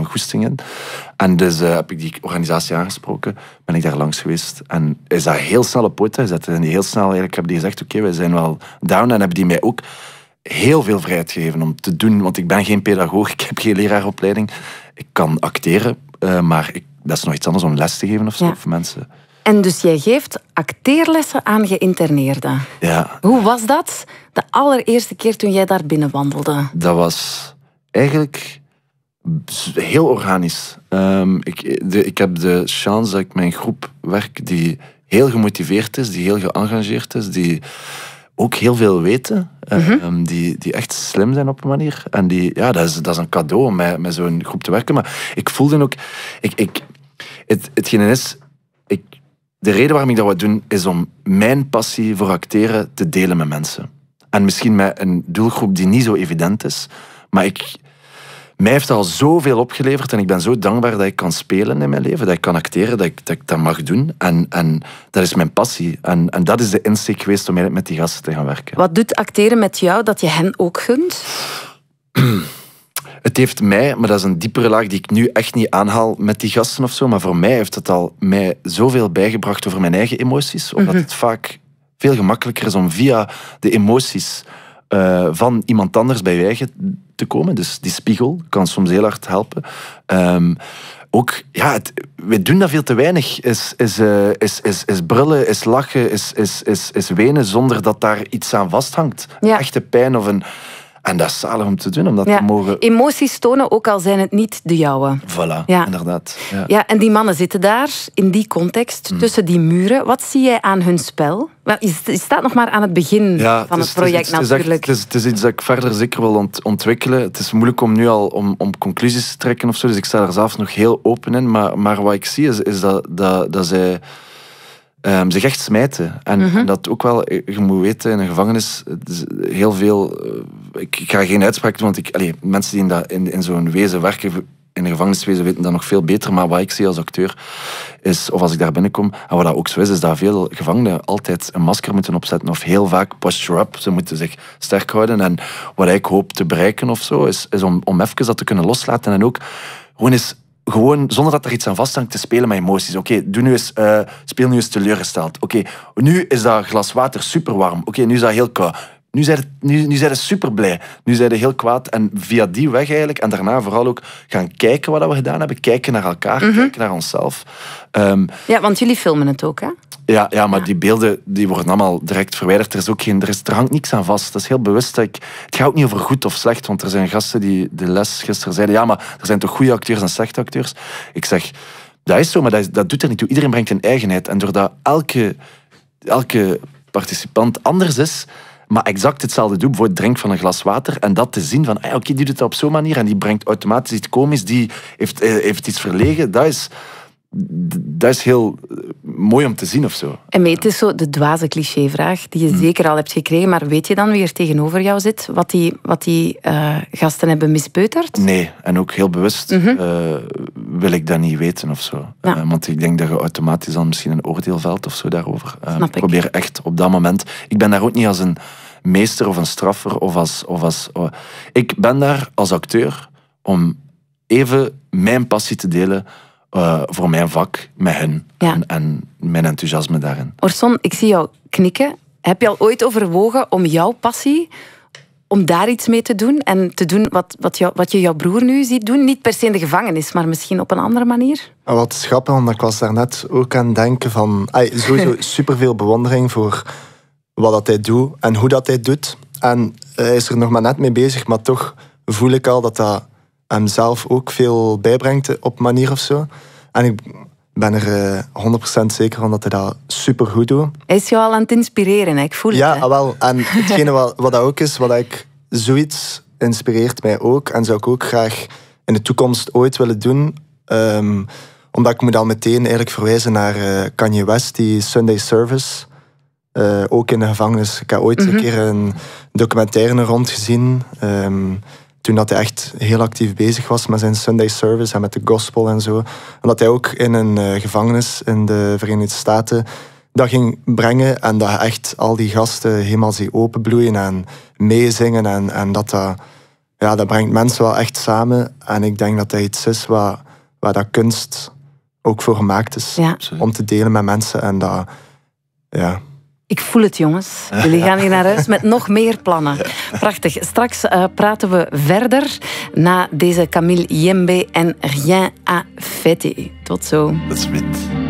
een goesting in. En dus heb ik die organisatie aangesproken, ben ik daar langs geweest. En is dat heel snel op poten gezet. En die heel snel eigenlijk hebben die gezegd, oké, wij zijn wel down. En hebben die mij ook heel veel vrijheid gegeven om te doen. Want ik ben geen pedagoog, ik heb geen leraaropleiding. Ik kan acteren, maar dat is nog iets anders om les te geven of zo, voor mensen. En dus jij geeft acteerlessen aan geïnterneerden. Ja. Hoe was dat de allereerste keer toen jij daar binnenwandelde? Dat was eigenlijk heel organisch. Ik heb de chance dat ik met een groep werk die heel gemotiveerd is, die heel geëngageerd is, die ook heel veel weten, die echt slim zijn op een manier. En dat is een cadeau om met zo'n groep te werken. Maar ik voelde ook... Hetgene is... De reden waarom ik dat wil doen, is om mijn passie voor acteren te delen met mensen. En misschien met een doelgroep die niet zo evident is. Maar mij heeft dat al zoveel opgeleverd en ik ben zo dankbaar dat ik kan spelen in mijn leven, dat ik kan acteren, dat ik dat mag doen. En dat is mijn passie. En dat is de insteek geweest om met die gasten te gaan werken. Wat doet acteren met jou dat je hen ook gunt? Het heeft mij, maar dat is een diepere laag die ik nu echt niet aanhaal met die gasten of zo, maar voor mij heeft het al mij zoveel bijgebracht over mijn eigen emoties, omdat het vaak veel gemakkelijker is om via de emoties van iemand anders bij je eigen te komen. Dus die spiegel kan soms heel hard helpen. Ook, we doen dat veel te weinig. Is brullen, is lachen, is wenen zonder dat daar iets aan vasthangt. Een echte pijn of een... En dat is zalig om te doen, om dat te mogen... Emoties tonen, ook al zijn het niet de jouwe. Voilà, inderdaad. Ja, en die mannen zitten daar, in die context, tussen die muren. Wat zie jij aan hun spel? Wel, je staat nog maar aan het begin van het project natuurlijk. Het is iets dat ik verder zeker wil ontwikkelen. Het is moeilijk om nu al om conclusies te trekken of zo, dus ik sta er zelf nog heel open in. Maar wat ik zie is dat zij... zich echt smijten. En dat ook wel, je moet weten, in een gevangenis, heel veel... Ik ga geen uitspraak doen, want mensen die in zo'n wezen werken, in een gevangeniswezen, weten dat nog veel beter. Maar wat ik zie als acteur, of als ik daar binnenkom, en wat dat ook zo is dat veel gevangenen altijd een masker moeten opzetten, of heel vaak posture up, ze moeten zich sterk houden. En wat ik hoop te bereiken of zo, is om even dat te kunnen loslaten en ook gewoon zonder dat er iets aan vasthangt, te spelen met emoties. Oké, speel nu eens teleurgesteld. Oké, nu is dat glas water super warm. Oké, nu is dat heel koud. Nu zijn ze super blij. Nu zijn ze heel kwaad. En via die weg eigenlijk, en daarna vooral ook gaan kijken wat we gedaan hebben. Kijken naar elkaar, kijken naar onszelf. Ja, want jullie filmen het ook, hè? Ja, maar die beelden die worden allemaal direct verwijderd. Er hangt niks aan vast. Dat is heel bewust. Het gaat ook niet over goed of slecht, want er zijn gasten die de les gisteren zeiden, ja, maar er zijn toch goede acteurs en slechte acteurs? Ik zeg, dat is zo, maar dat doet er niet toe. Iedereen brengt een eigenheid. En doordat elke participant anders is, maar exact hetzelfde doet, bijvoorbeeld drinkt van een glas water, en dat te zien van, oké, die doet het op zo'n manier en die brengt automatisch iets komisch, die heeft iets verlegen, dat is heel mooi om te zien of zo. En het is zo de dwaze clichévraag die je zeker al hebt gekregen, maar weet je dan wie er tegenover jou zit? Wat die gasten hebben mispeuterd? Nee, en ook heel bewust wil ik dat niet weten of zo. Ja. Want ik denk dat je automatisch dan misschien een oordeel velt of zo daarover. Ik probeer echt op dat moment... Ik ben daar ook niet als een meester of een straffer ik ben daar als acteur om even mijn passie te delen voor mijn vak met hen en mijn enthousiasme daarin. Orson, ik zie jou knikken. Heb je al ooit overwogen om jouw passie, om daar iets mee te doen en te doen wat je jouw broer nu ziet doen? Niet per se in de gevangenis, maar misschien op een andere manier? Wat is grappig, want ik was daarnet ook aan het denken van... sowieso superveel bewondering voor wat dat hij doet en hoe dat hij doet. En hij is er nog maar net mee bezig, maar toch voel ik al dat hem zelf ook veel bijbrengt op manier of zo. En ik ben er 100% zeker van dat hij dat super goed doet. Hij is jou al aan het inspireren, ik voel het. Ja, wel. En hetgene wat dat ook is, wat ik zoiets inspireert mij ook. En zou ik ook graag in de toekomst ooit willen doen. Omdat ik moet al meteen eigenlijk verwijzen naar Kanye West, die Sunday Service. Ook in de gevangenis. Ik heb ooit een keer een documentaire rond gezien. Toen dat hij echt heel actief bezig was met zijn Sunday Service en met de gospel en zo. En dat hij ook in een gevangenis in de Verenigde Staten dat ging brengen. En dat echt al die gasten helemaal zie openbloeien en meezingen. En dat ja, dat brengt mensen wel echt samen. En ik denk dat dat iets is waar dat kunst ook voor gemaakt is. Ja. Om te delen met mensen. En dat, ja... Ik voel het, jongens. Jullie gaan hier naar huis met nog meer plannen. Prachtig. Straks praten we verder na deze Camille Yembe en Rien à fêter. Tot zo. Dat is wit.